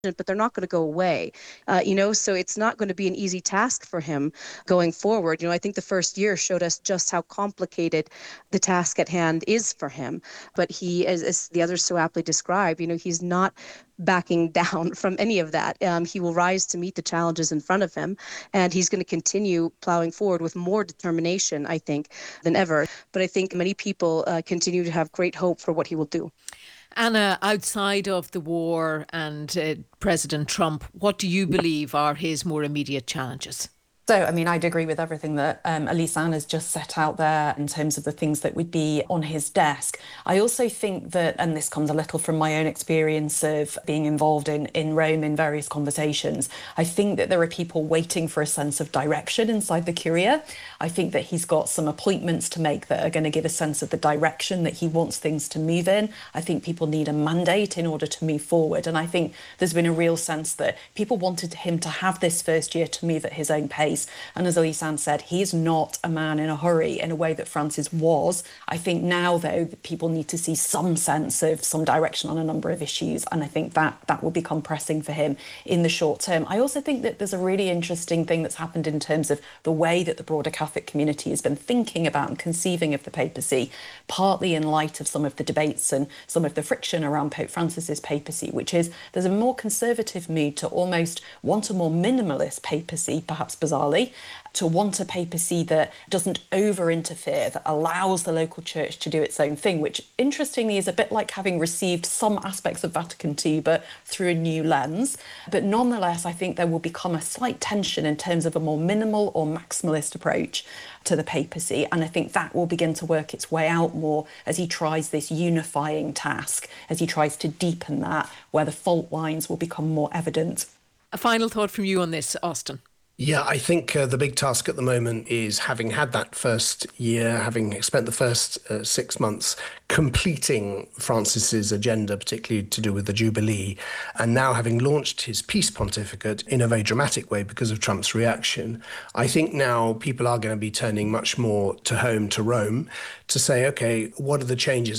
but they're not going to go away. So it's not going to be an easy task for him going forward. I think the first year showed us just how complicated the task at hand is for him. But he, as the others so aptly describe, he's not backing down from any of that. He will rise to meet the challenges in front of him, and he's going to continue plowing forward with more determination, I think, than ever. But I think many people continue to have great hope for what he will do. Anna, outside of the war and President Trump, what do you believe are his more immediate challenges? So, I mean, I'd agree with everything that Elise Ann has just set out there in terms of the things that would be on his desk. I also think that, and this comes a little from my own experience of being involved in Rome in various conversations, I think that there are people waiting for a sense of direction inside the Curia. I think that he's got some appointments to make that are going to give a sense of the direction that he wants things to move in. I think people need a mandate in order to move forward. And I think there's been a real sense that people wanted him to have this first year to move at his own pace. And as Elise Ann said, he's not a man in a hurry in a way that Francis was. I think now, though, people need to see some sense of some direction on a number of issues. And I think that will become pressing for him in the short term. I also think that there's a really interesting thing that's happened in terms of the way that the broader Catholic community has been thinking about and conceiving of the papacy, partly in light of some of the debates and some of the friction around Pope Francis's papacy, which is there's a more conservative mood to almost want a more minimalist papacy, perhaps bizarrely, to want a papacy that doesn't over-interfere, that allows the local church to do its own thing, which interestingly is a bit like having received some aspects of Vatican II, but through a new lens. But nonetheless, I think there will become a slight tension in terms of a more minimal or maximalist approach to the papacy. And I think that will begin to work its way out more as he tries this unifying task, as he tries to deepen that, where the fault lines will become more evident. A final thought from you on this, Austin. Yeah, I think the big task at the moment is, having had that first year, having spent the first 6 months completing Francis's agenda, particularly to do with the Jubilee, and now having launched his peace pontificate in a very dramatic way because of Trump's reaction. I think now people are going to be turning much more to home, to Rome, to say, OK, what are the changes?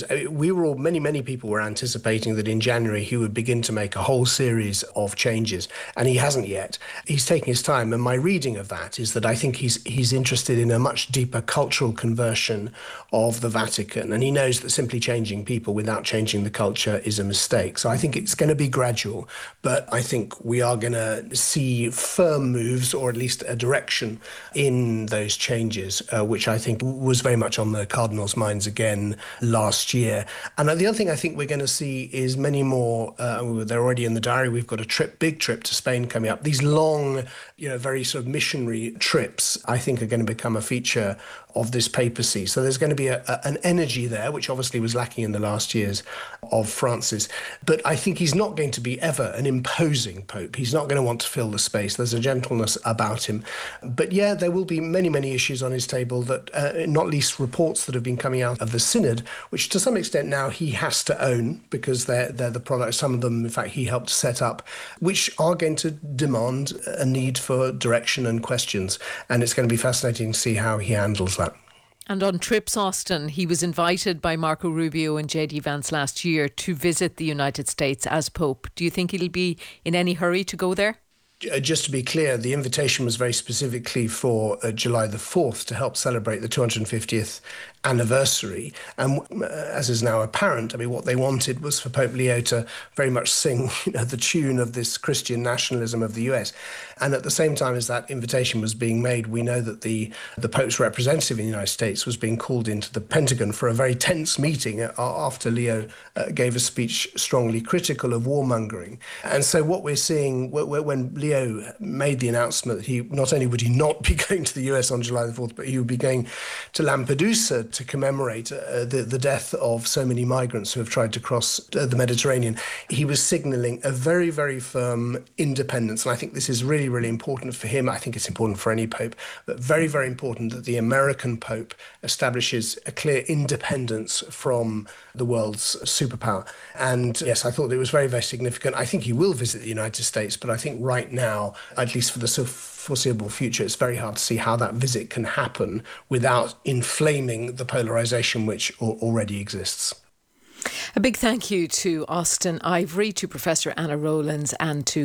Many people were anticipating that in January he would begin to make a whole series of changes, and he hasn't yet. He's taking his time, and my reading of that is that I think he's interested in a much deeper cultural conversion of the Vatican, and he knows that simply changing people without changing the culture is a mistake. So I think it's going to be gradual, but I think we are going to see firm moves, or at least a direction in those changes, which I think was very much on the Cardinals' minds again last year. And the other thing I think we're going to see is many more, they're already in the diary, we've got a big trip to Spain coming up. These long, very sort of missionary trips, I think, are going to become a feature of this papacy. So there's going to be an energy there, which obviously was lacking in the last years of Francis. But I think he's not going to be ever an imposing pope. He's not going to want to fill the space. There's a gentleness about him. But yeah, there will be many, many issues on his table that, not least reports that have been coming out of the synod, which to some extent now he has to own because they're the product. Some of them, in fact, he helped set up, which are going to demand a need for direction and questions. And it's going to be fascinating to see how he handles that. And on trips, Austin, he was invited by Marco Rubio and J.D. Vance last year to visit the United States as Pope. Do you think he'll be in any hurry to go there? Just to be clear, the invitation was very specifically for July the 4th to help celebrate the 250th anniversary. And as is now apparent, what they wanted was for Pope Leo to very much sing the tune of this Christian nationalism of the US. And at the same time as that invitation was being made, we know that the Pope's representative in the United States was being called into the Pentagon for a very tense meeting after Leo gave a speech strongly critical of warmongering. And so what we're seeing when Leo made the announcement that he not only would he not be going to the US on July the 4th, but he would be going to Lampedusa to commemorate the death of so many migrants who have tried to cross the Mediterranean. He was signalling a very, very firm independence. And I think this is really, really important for him. I think it's important for any pope, but very, very important that the American pope establishes a clear independence from the world's superpower. And yes, I thought it was very, very significant. I think he will visit the United States, but I think right now, at least for the foreseeable future, it's very hard to see how that visit can happen without inflaming the polarization which already exists. A big thank you to Austin Ivory, to Professor Anna Rowlands and to